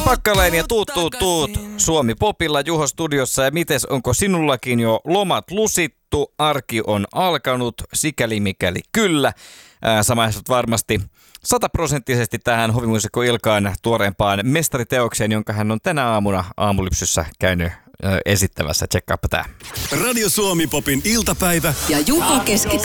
Pakkaleen ja tuut. Suomi Popilla Juho studiossa. Ja mites, onko sinullakin jo lomat lusittu? Arki on alkanut, sikäli mikäli kyllä. Samaistut varmasti 100% tähän Hovimuusikko Ilkaan tuoreempaan mestariteokseen, jonka hän on tänä aamuna aamulypsyssä käynyt esittämässä. Tsekkaappa tää. Radio Suomi Popin iltapäivä. Ja Juho Keskitalvi.